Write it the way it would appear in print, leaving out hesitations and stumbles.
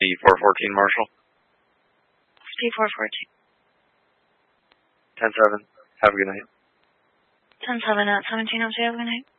P414 Marshall. P414. 10-7. Have a good night. 10-7 at 1702. Have a good night.